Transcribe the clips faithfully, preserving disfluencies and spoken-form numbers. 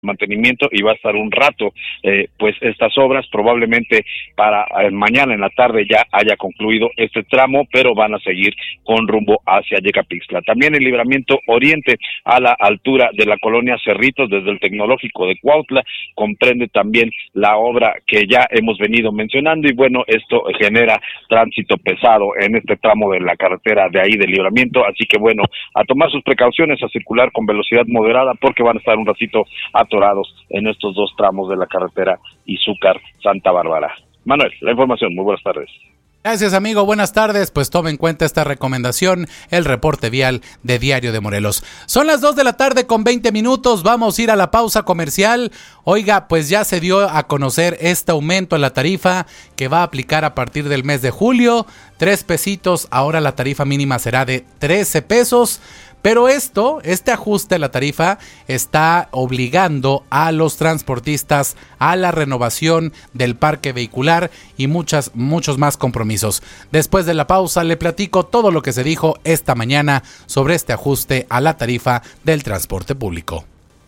mantenimiento y va a estar un rato eh, pues estas obras. Probablemente para eh, mañana en la tarde ya haya concluido este tramo, pero van a seguir con rumbo hacia Yecapixtla. También el libramiento oriente a la altura de la colonia Cerritos, desde el Tecnológico de Cuautla, comprende también la obra que ya hemos venido mencionando, y bueno, esto genera tránsito pesado en este tramo de la carretera de ahí del libramiento, así que bueno, a tomar sus precauciones, a circular con velocidad moderada, porque van a estar un ratito atorados en estos dos tramos de la carretera Izúcar-Santa Bárbara. Manuel, la información, muy buenas tardes. Gracias, amigo, buenas tardes. Pues tome en cuenta esta recomendación, el reporte vial de Diario de Morelos. Son las dos de la tarde con veinte minutos, vamos a ir a la pausa comercial. Oiga, pues ya se dio a conocer este aumento en la tarifa que va a aplicar a partir del mes de julio. Tres pesitos, ahora la tarifa mínima será de trece pesos. Pero esto, este ajuste a la tarifa está obligando a los transportistas a la renovación del parque vehicular y muchas, muchos más compromisos. Después de la pausa le platico todo lo que se dijo esta mañana sobre este ajuste a la tarifa del transporte público.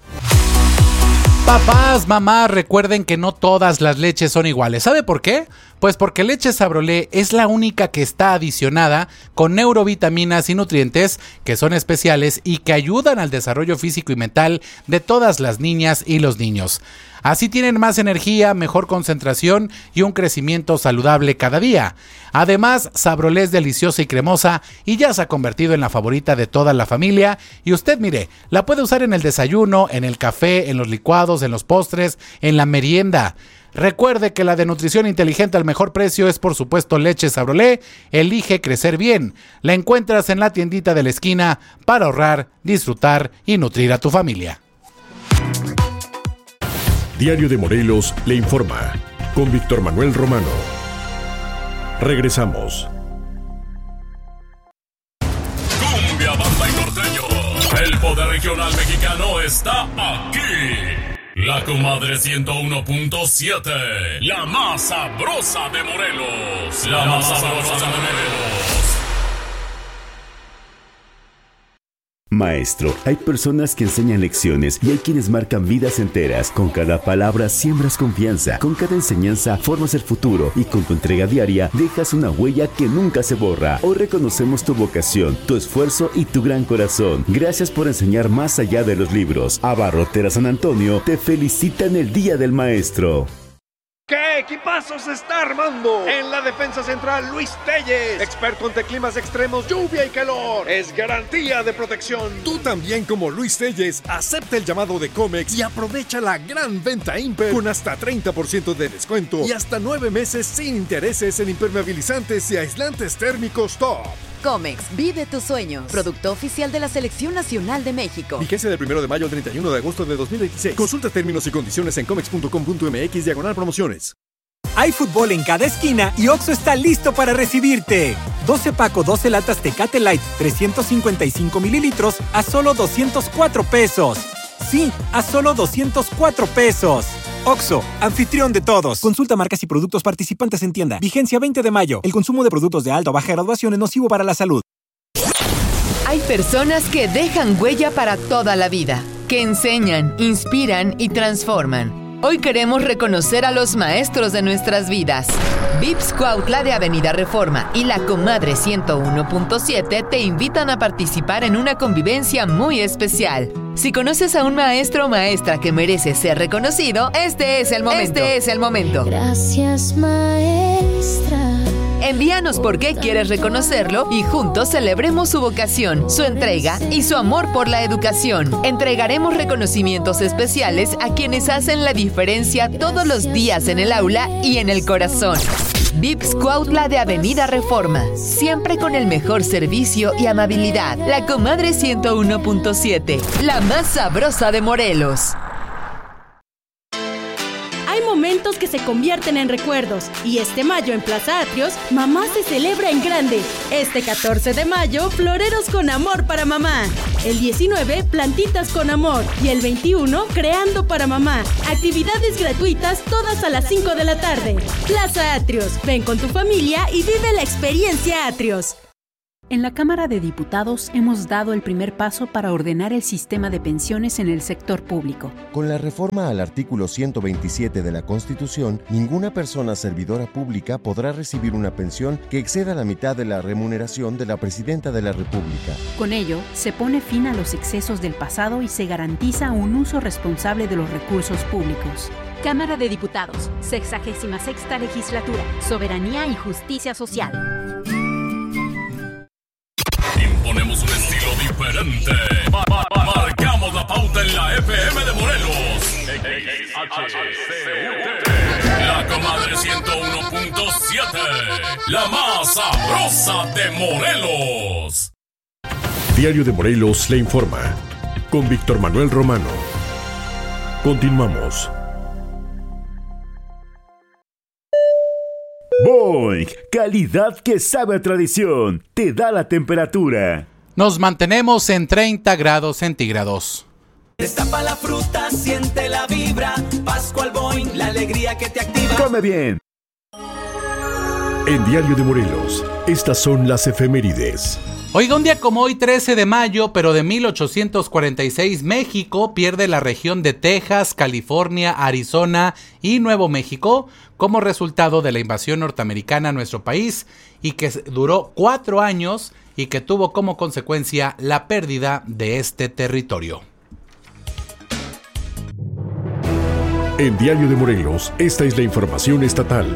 Papás, mamás, recuerden que no todas las leches son iguales. ¿Sabe por qué? Pues porque Leche Sabrolé es la única que está adicionada con neurovitaminas y nutrientes que son especiales y que ayudan al desarrollo físico y mental de todas las niñas y los niños. Así tienen más energía, mejor concentración y un crecimiento saludable cada día. Además, Sabrolé es deliciosa y cremosa y ya se ha convertido en la favorita de toda la familia. Y usted, mire, la puede usar en el desayuno, en el café, en los licuados, en los postres, en la merienda. Recuerde que la de nutrición inteligente al mejor precio es, por supuesto, Leche Sabrolé. Elige crecer bien. La encuentras en la tiendita de la esquina para ahorrar, disfrutar y nutrir a tu familia. Diario de Morelos le informa con Víctor Manuel Romano. Regresamos. Cumbia, banda y norteño. El poder regional mexicano está aquí. La Comadre ciento uno punto siete. La más sabrosa de Morelos. La, la más sabrosa de Morelos. Maestro, hay personas que enseñan lecciones y hay quienes marcan vidas enteras. Con cada palabra siembras confianza, con cada enseñanza formas el futuro y con tu entrega diaria dejas una huella que nunca se borra. Hoy reconocemos tu vocación, tu esfuerzo y tu gran corazón. Gracias por enseñar más allá de los libros. Abarrotera San Antonio te felicita en el Día del Maestro. ¿Qué equipazo se está armando? En la defensa central, Luis Telles, experto ante climas extremos, lluvia y calor. Es garantía de protección. Tú también, como Luis Telles, acepta el llamado de Comex y aprovecha la gran venta Imper con hasta treinta por ciento de descuento y hasta nueve meses sin intereses en impermeabilizantes y aislantes térmicos top. Comex, vive tus sueños. Producto oficial de la Selección Nacional de México. Vigencia del primero de mayo al treinta y uno de agosto de dos mil veintiséis. Consulta términos y condiciones en comex punto com punto mx diagonal promociones. Hay fútbol en cada esquina y Oxxo está listo para recibirte. doce paco, doce latas Tecate Light, trescientos cincuenta y cinco mililitros a solo doscientos cuatro pesos. Sí, a solo doscientos cuatro pesos. Oxxo, anfitrión de todos. Consulta marcas y productos participantes en tienda. Vigencia veinte de mayo. El consumo de productos de alta o baja graduación es nocivo para la salud. Hay personas que dejan huella para toda la vida, que enseñan, inspiran y transforman. Hoy queremos reconocer a los maestros de nuestras vidas. Vips Cuautla de Avenida Reforma y la Comadre ciento uno punto siete te invitan a participar en una convivencia muy especial. Si conoces a un maestro o maestra que merece ser reconocido, este es el momento. Este es el momento. Gracias, maestra. Envíanos por qué quieres reconocerlo y juntos celebremos su vocación, su entrega y su amor por la educación. Entregaremos reconocimientos especiales a quienes hacen la diferencia todos los días en el aula y en el corazón. Vips Cuautla de Avenida Reforma, siempre con el mejor servicio y amabilidad. La Comadre ciento uno punto siete, la más sabrosa de Morelos. Hay momentos que se convierten en recuerdos y este mayo en Plaza Atrios, mamá se celebra en grande. Este catorce de mayo, floreros con amor para mamá. El diecinueve, plantitas con amor. Y el veintiuno, creando para mamá. Actividades gratuitas todas a las cinco de la tarde. Plaza Atrios, ven con tu familia y vive la experiencia Atrios. En la Cámara de Diputados hemos dado el primer paso para ordenar el sistema de pensiones en el sector público. Con la reforma al artículo ciento veintisiete de la Constitución, ninguna persona servidora pública podrá recibir una pensión que exceda la mitad de la remuneración de la Presidenta de la República. Con ello, se pone fin a los excesos del pasado y se garantiza un uso responsable de los recursos públicos. Cámara de Diputados, sexagésima sexta legislatura, Soberanía y Justicia Social. Imponemos un estilo diferente. Ma- ma- ma- marcamos la pauta en la F M de Morelos. La Comadre ciento uno punto siete. La más sabrosa de Morelos. Diario de Morelos le informa. Con Víctor Manuel Romano. Continuamos. Boing, calidad que sabe a tradición, te da la temperatura. Nos mantenemos en treinta grados centígrados. Destapa la fruta, siente la vibra. Pascual Boing, la alegría que te activa. Come bien. En Diario de Morelos, estas son las efemérides. Oiga, un día como hoy, trece de mayo, pero de mil ochocientos cuarenta y seis, México pierde la región de Texas, California, Arizona y Nuevo México como resultado de la invasión norteamericana a nuestro país y que duró cuatro años y que tuvo como consecuencia la pérdida de este territorio. En Diario de Morelos, esta es la información estatal.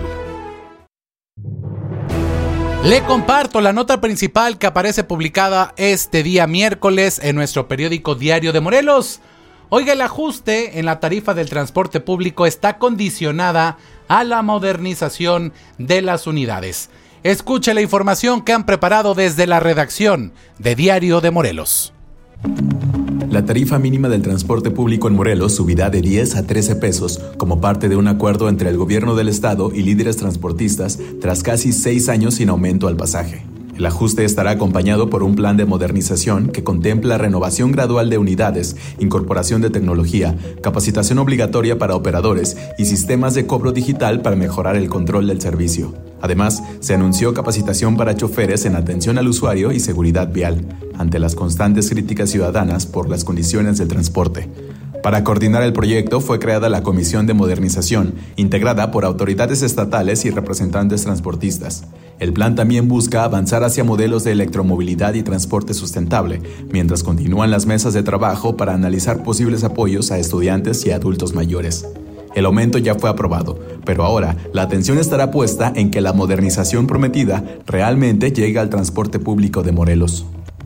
Le comparto la nota principal que aparece publicada este día miércoles en nuestro periódico Diario de Morelos. Oiga, el ajuste en la tarifa del transporte público está condicionada a la modernización de las unidades. Escuche la información que han preparado desde la redacción de Diario de Morelos. La tarifa mínima del transporte público en Morelos subirá de diez a trece pesos como parte de un acuerdo entre el gobierno del estado y líderes transportistas tras casi seis años sin aumento al pasaje. El ajuste estará acompañado por un plan de modernización que contempla renovación gradual de unidades, incorporación de tecnología, capacitación obligatoria para operadores y sistemas de cobro digital para mejorar el control del servicio. Además, se anunció capacitación para choferes en atención al usuario y seguridad vial, ante las constantes críticas ciudadanas por las condiciones del transporte. Para coordinar el proyecto fue creada la Comisión de Modernización, integrada por autoridades estatales y representantes transportistas. El plan también busca avanzar hacia modelos de electromovilidad y transporte sustentable, mientras continúan las mesas de trabajo para analizar posibles apoyos a estudiantes y adultos mayores. El aumento ya fue aprobado, pero ahora la atención estará puesta en que la modernización prometida realmente llegue al transporte público de Morelos.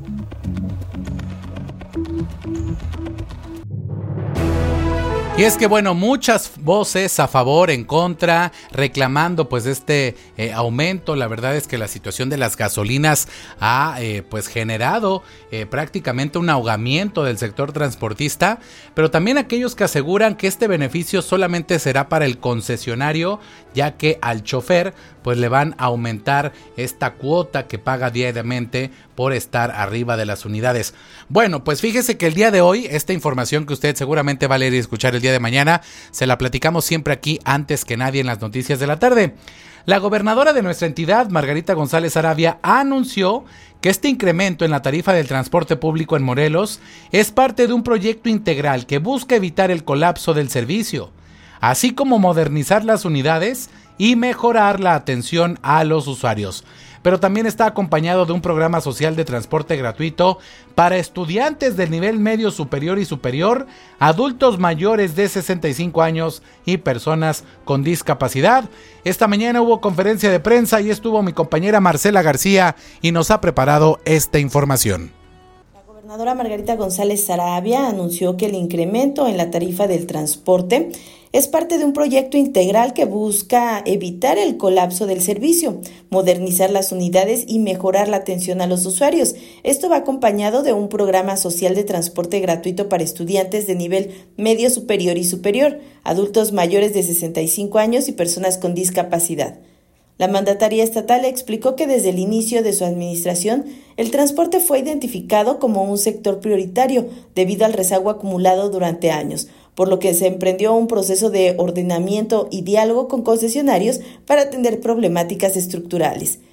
Y es que bueno, muchas voces a favor, en contra, reclamando pues este eh, aumento. La verdad es que la situación de las gasolinas ha eh, pues generado eh, prácticamente un ahogamiento del sector transportista, pero también aquellos que aseguran que este beneficio solamente será para el concesionario, ya que al chofer pues le van a aumentar esta cuota que paga diariamente por estar arriba de las unidades. Bueno, pues fíjese que el día de hoy, esta información que usted seguramente va a leer y escuchar el día de mañana, se la platicamos siempre aquí antes que nadie en las noticias de la tarde. La gobernadora de nuestra entidad, Margarita González Arabia, anunció que este incremento en la tarifa del transporte público en Morelos es parte de un proyecto integral que busca evitar el colapso del servicio, así como modernizar las unidades y mejorar la atención a los usuarios. Pero también está acompañado de un programa social de transporte gratuito para estudiantes del nivel medio superior y superior, adultos mayores de sesenta y cinco años y personas con discapacidad. Esta mañana hubo conferencia de prensa y estuvo mi compañera Marcela García y nos ha preparado esta información. La gobernadora Margarita González Arabia anunció que el incremento en la tarifa del transporte es parte de un proyecto integral que busca evitar el colapso del servicio, modernizar las unidades y mejorar la atención a los usuarios. Esto va acompañado de un programa social de transporte gratuito para estudiantes de nivel medio superior y superior, adultos mayores de sesenta y cinco años y personas con discapacidad. La mandataria estatal explicó que desde el inicio de su administración, el transporte fue identificado como un sector prioritario debido al rezago acumulado durante años, por lo que se emprendió un proceso de ordenamiento y diálogo con concesionarios para atender problemáticas estructurales.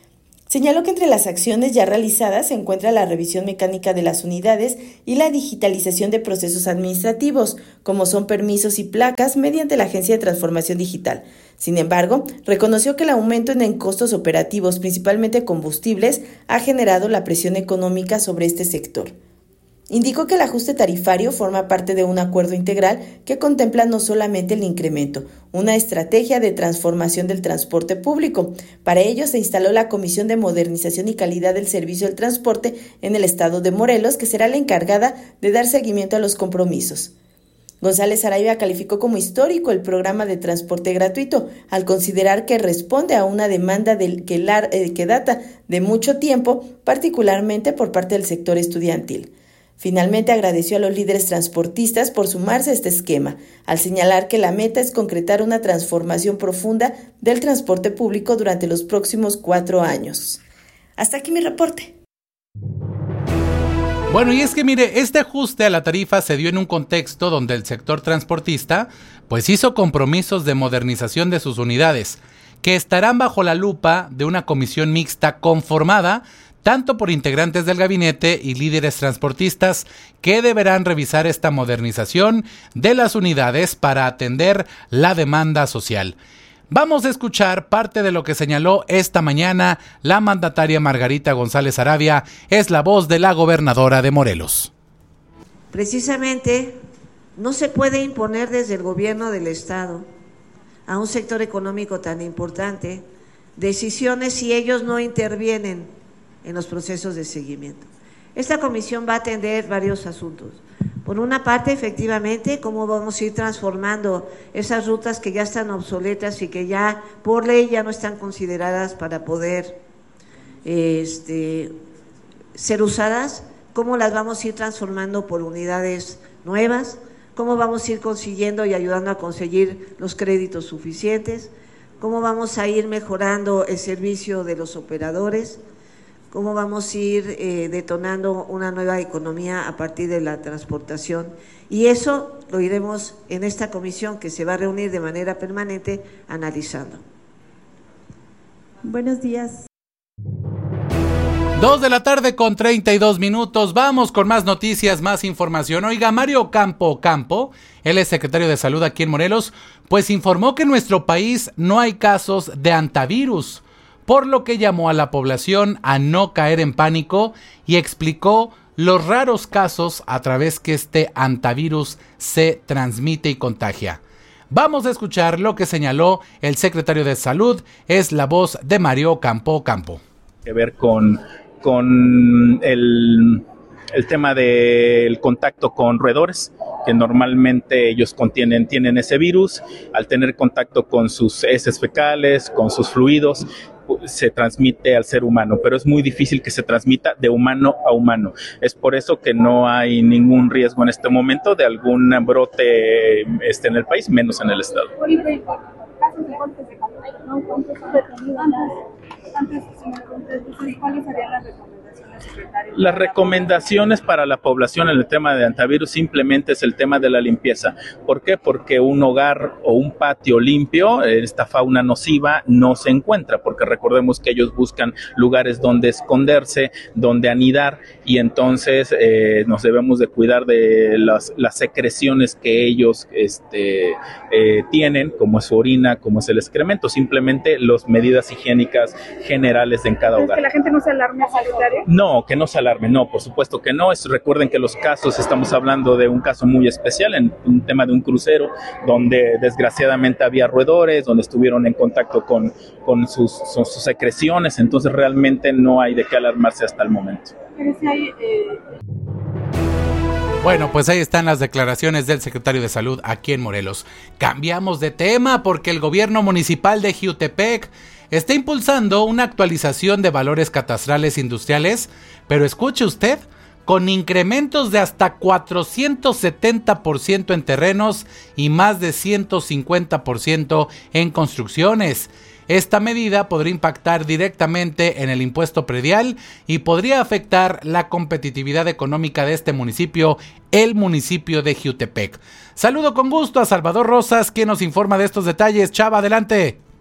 Señaló que entre las acciones ya realizadas se encuentra la revisión mecánica de las unidades y la digitalización de procesos administrativos, como son permisos y placas, mediante la Agencia de Transformación Digital. Sin embargo, reconoció que el aumento en costos operativos, principalmente combustibles, ha generado la presión económica sobre este sector. Indicó que el ajuste tarifario forma parte de un acuerdo integral que contempla no solamente el incremento, una estrategia de transformación del transporte público. Para ello se instaló la Comisión de Modernización y Calidad del Servicio del Transporte en el estado de Morelos, que será la encargada de dar seguimiento a los compromisos. González Sarabia calificó como histórico el programa de transporte gratuito, al considerar que responde a una demanda del que, lar, eh, que data de mucho tiempo, particularmente por parte del sector estudiantil. Finalmente agradeció a los líderes transportistas por sumarse a este esquema, al señalar que la meta es concretar una transformación profunda del transporte público durante los próximos cuatro años. Hasta aquí mi reporte. Bueno, y es que mire, este ajuste a la tarifa se dio en un contexto donde el sector transportista pues hizo compromisos de modernización de sus unidades, que estarán bajo la lupa de una comisión mixta conformada tanto por integrantes del gabinete y líderes transportistas que deberán revisar esta modernización de las unidades para atender la demanda social. Vamos a escuchar parte de lo que señaló esta mañana la mandataria Margarita González Sarabia, es la voz de la gobernadora de Morelos. Precisamente no se puede imponer desde el gobierno del estado a un sector económico tan importante decisiones si ellos no intervienen en los procesos de seguimiento. Esta comisión va a atender varios asuntos. Por una parte, efectivamente, cómo vamos a ir transformando esas rutas que ya están obsoletas y que ya por ley ya no están consideradas para poder este, ser usadas, cómo las vamos a ir transformando por unidades nuevas, cómo vamos a ir consiguiendo y ayudando a conseguir los créditos suficientes, cómo vamos a ir mejorando el servicio de los operadores, cómo vamos a ir eh, detonando una nueva economía a partir de la transportación. Y eso lo iremos en esta comisión que se va a reunir de manera permanente analizando. Buenos días. Dos de la tarde con treinta y dos minutos. Vamos con más noticias, más información. Oiga, Mario Campo Campo, él es secretario de Salud aquí en Morelos, pues informó que en nuestro país no hay casos de hantavirus, por lo que llamó a la población a no caer en pánico y explicó los raros casos a través que este hantavirus se transmite y contagia. Vamos a escuchar lo que señaló el secretario de Salud, es la voz de Mario Campo Campo. Que ver con, con el, el tema del contacto con roedores, que normalmente ellos contienen, tienen ese virus. Al tener contacto con sus heces fecales, con sus fluidos, se transmite al ser humano, pero es muy difícil que se transmita de humano a humano. Es por eso que no hay ningún riesgo en este momento de algún brote este, en el país, menos en el estado. ¿Cuáles serían las recomendaciones, secretario? Las recomendaciones para la población en el tema de hantavirus simplemente es el tema de la limpieza. ¿Por qué? Porque un hogar o un patio limpio, esta fauna nociva no se encuentra, porque recordemos que ellos buscan lugares donde esconderse, donde anidar, y entonces eh, nos debemos de cuidar de las, las secreciones que ellos este, eh, tienen, como es su orina, como es el excremento, simplemente las medidas higiénicas generales en cada hogar. ¿Que la gente no se alarme, secretario? No, que no se alarme, no, por supuesto que no. Es, recuerden que los casos, estamos hablando de un caso muy especial, en un tema de un crucero, donde desgraciadamente había roedores, donde estuvieron en contacto con, con sus, sus, sus secreciones, entonces realmente no hay de qué alarmarse hasta el momento. Pero si hay... Eh... Bueno, pues ahí están las declaraciones del secretario de Salud aquí en Morelos. Cambiamos de tema porque el gobierno municipal de Jiutepec está impulsando una actualización de valores catastrales industriales, pero escuche usted, con incrementos de hasta cuatrocientos setenta por ciento en terrenos y más de ciento cincuenta por ciento en construcciones. Esta medida podría impactar directamente en el impuesto predial y podría afectar la competitividad económica de este municipio, el municipio de Jiutepec. Saludo con gusto a Salvador Rosas, quien nos informa de estos detalles. Chava, adelante.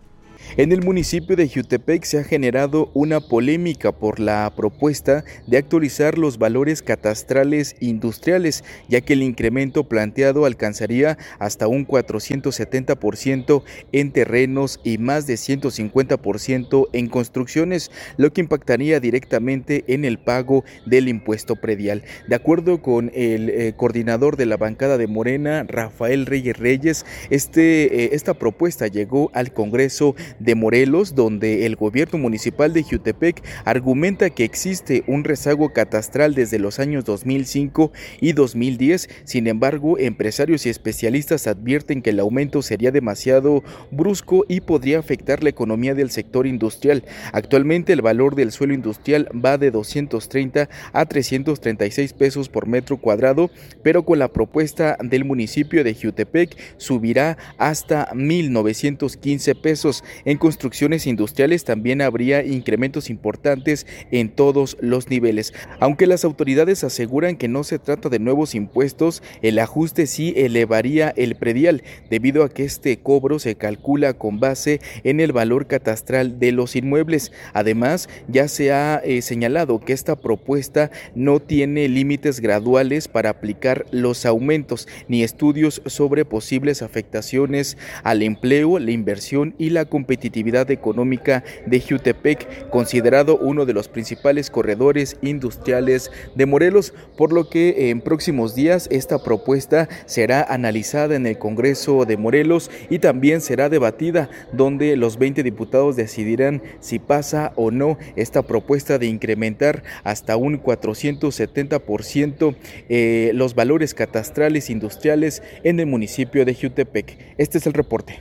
En el municipio de Jiutepec se ha generado una polémica por la propuesta de actualizar los valores catastrales industriales, ya que el incremento planteado alcanzaría hasta un cuatrocientos setenta por ciento en terrenos y más de ciento cincuenta por ciento en construcciones, lo que impactaría directamente en el pago del impuesto predial. De acuerdo con el eh, coordinador de la bancada de Morena, Rafael Reyes Reyes, este, eh, esta propuesta llegó al Congreso de Morelos, donde el gobierno municipal de Jiutepec argumenta que existe un rezago catastral desde los años dos mil cinco y dos mil diez. Sin embargo, empresarios y especialistas advierten que el aumento sería demasiado brusco y podría afectar la economía del sector industrial. Actualmente el valor del suelo industrial va de doscientos treinta a trescientos treinta y seis pesos por metro cuadrado, pero con la propuesta del municipio de Jiutepec subirá hasta mil novecientos quince pesos. En construcciones industriales también habría incrementos importantes en todos los niveles. Aunque las autoridades aseguran que no se trata de nuevos impuestos, el ajuste sí elevaría el predial, debido a que este cobro se calcula con base en el valor catastral de los inmuebles. Además, ya se ha eh, señalado que esta propuesta no tiene límites graduales para aplicar los aumentos, ni estudios sobre posibles afectaciones al empleo, la inversión y la competitividad económica de Jiutepec, considerado uno de los principales corredores industriales de Morelos, por lo que en próximos días esta propuesta será analizada en el Congreso de Morelos y también será debatida, donde los veinte diputados decidirán si pasa o no esta propuesta de incrementar hasta un cuatrocientos setenta por ciento eh, los valores catastrales industriales en el municipio de Jiutepec. Este es el reporte.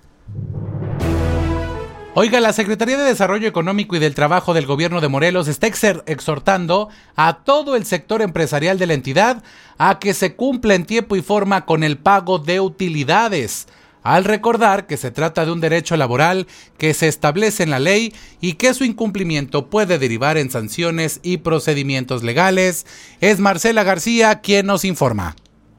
Oiga, la Secretaría de Desarrollo Económico y del Trabajo del Gobierno de Morelos está exer- exhortando a todo el sector empresarial de la entidad a que se cumpla en tiempo y forma con el pago de utilidades, al recordar que se trata de un derecho laboral que se establece en la ley y que su incumplimiento puede derivar en sanciones y procedimientos legales. Es Marcela García quien nos informa.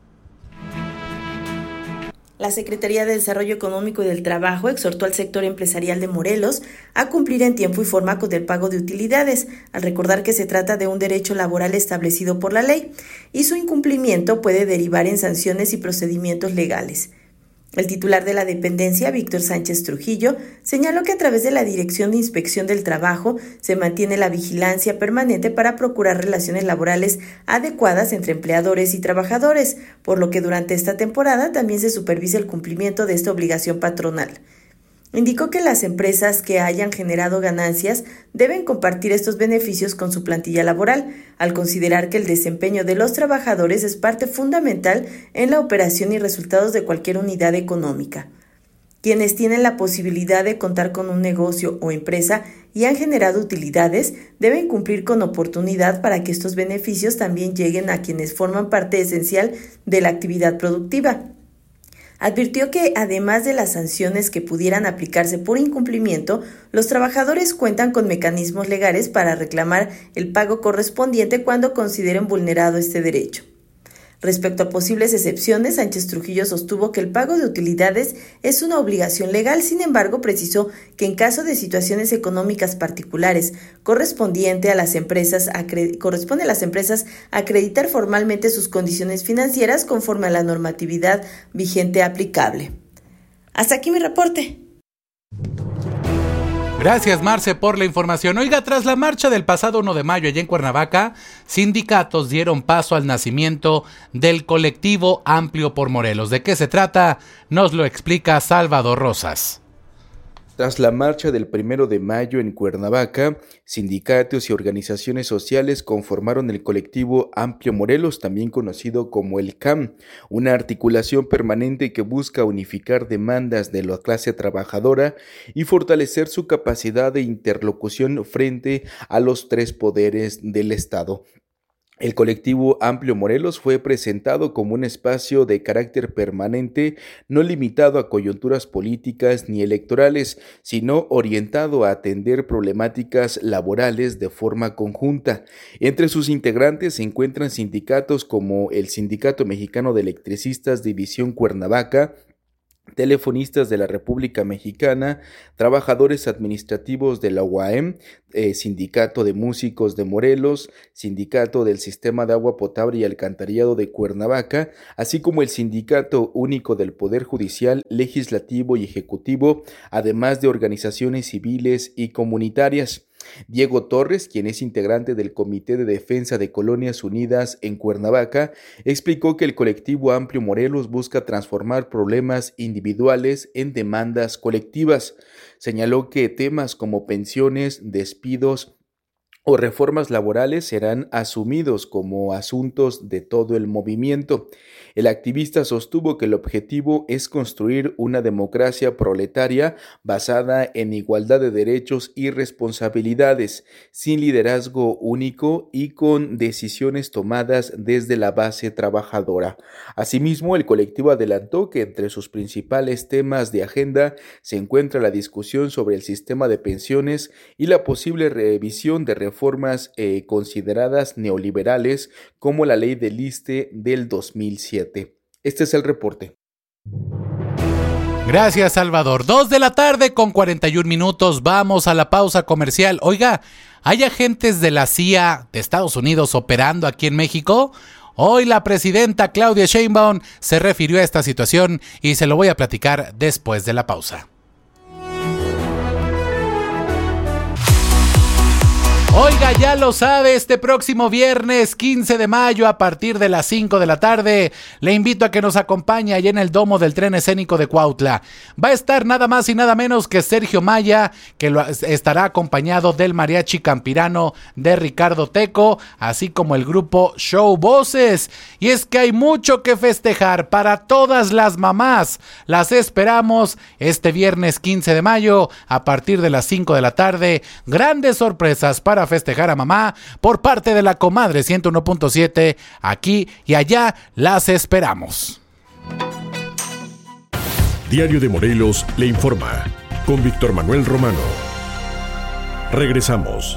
La Secretaría de Desarrollo Económico y del Trabajo exhortó al sector empresarial de Morelos a cumplir en tiempo y forma con el pago de utilidades, al recordar que se trata de un derecho laboral establecido por la ley y su incumplimiento puede derivar en sanciones y procedimientos legales. El titular de la dependencia, Víctor Sánchez Trujillo, señaló que a través de la Dirección de Inspección del Trabajo se mantiene la vigilancia permanente para procurar relaciones laborales adecuadas entre empleadores y trabajadores, por lo que durante esta temporada también se supervisa el cumplimiento de esta obligación patronal. Indicó que las empresas que hayan generado ganancias deben compartir estos beneficios con su plantilla laboral, al considerar que el desempeño de los trabajadores es parte fundamental en la operación y resultados de cualquier unidad económica. Quienes tienen la posibilidad de contar con un negocio o empresa y han generado utilidades deben cumplir con oportunidad para que estos beneficios también lleguen a quienes forman parte esencial de la actividad productiva. Advirtió que, además de las sanciones que pudieran aplicarse por incumplimiento, los trabajadores cuentan con mecanismos legales para reclamar el pago correspondiente cuando consideren vulnerado este derecho. Respecto a posibles excepciones, Sánchez Trujillo sostuvo que el pago de utilidades es una obligación legal, sin embargo, precisó que en caso de situaciones económicas particulares correspondiente a las empresas acre- corresponde a las empresas acreditar formalmente sus condiciones financieras conforme a la normatividad vigente aplicable. Hasta aquí mi reporte. Gracias, Marce, por la información. Oiga, tras la marcha del pasado uno de mayo allá en Cuernavaca, sindicatos dieron paso al nacimiento del colectivo Amplio por Morelos. ¿De qué se trata? Nos lo explica Salvador Rosas. Tras la marcha del primero de mayo en Cuernavaca, sindicatos y organizaciones sociales conformaron el colectivo Amplio Morelos, también conocido como el C A M, una articulación permanente que busca unificar demandas de la clase trabajadora y fortalecer su capacidad de interlocución frente a los tres poderes del Estado. El colectivo Amplio Morelos fue presentado como un espacio de carácter permanente, no limitado a coyunturas políticas ni electorales, sino orientado a atender problemáticas laborales de forma conjunta. Entre sus integrantes se encuentran sindicatos como el Sindicato Mexicano de Electricistas División Cuernavaca, Telefonistas de la República Mexicana, trabajadores administrativos de la U A M, eh, Sindicato de Músicos de Morelos, Sindicato del Sistema de Agua Potable y Alcantarillado de Cuernavaca, así como el Sindicato Único del Poder Judicial, Legislativo y Ejecutivo, además de organizaciones civiles y comunitarias. Diego Torres, quien es integrante del Comité de Defensa de Colonias Unidas en Cuernavaca, explicó que el colectivo Amplio Morelos busca transformar problemas individuales en demandas colectivas. Señaló que temas como pensiones, despidos o reformas laborales serán asumidos como asuntos de todo el movimiento. El activista sostuvo que el objetivo es construir una democracia proletaria basada en igualdad de derechos y responsabilidades, sin liderazgo único y con decisiones tomadas desde la base trabajadora. Asimismo, el colectivo adelantó que entre sus principales temas de agenda se encuentra la discusión sobre el sistema de pensiones y la posible revisión de reformas eh, consideradas neoliberales como la ley del ISSSTE del dos mil siete. Este es el reporte. Gracias, Salvador. Dos de la tarde con cuarenta y un minutos. Vamos a la pausa comercial. Oiga, ¿hay agentes de la C I A de Estados Unidos operando aquí en México? Hoy la presidenta Claudia Sheinbaum se refirió a esta situación y se lo voy a platicar después de la pausa. Oiga, ya lo sabe, este próximo viernes quince de mayo a partir de las cinco de la tarde, le invito a que nos acompañe allá en el Domo del Tren Escénico de Cuautla. Va a estar nada más y nada menos que Sergio Maya, que lo estará acompañado del Mariachi Campirano de Ricardo Teco, así como el grupo Show Voces. Y es que hay mucho que festejar para todas las mamás. Las esperamos este viernes quince de mayo a partir de las cinco de la tarde. Grandes sorpresas para festejar a mamá por parte de la Comadre ciento uno punto siete. Aquí y allá las esperamos. Diario de Morelos le informa con Víctor Manuel Romano. Regresamos.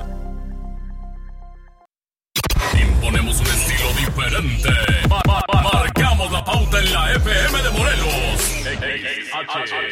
Imponemos un estilo diferente. Ma- ma- ma- marcamos la pauta en la F M de Morelos. X H